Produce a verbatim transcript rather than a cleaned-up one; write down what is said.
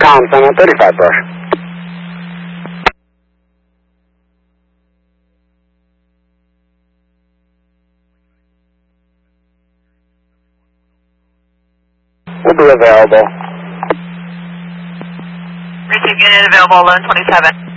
Thompson on thirty-five brush. We'll be available. Receive unit available, eleven twenty-seven.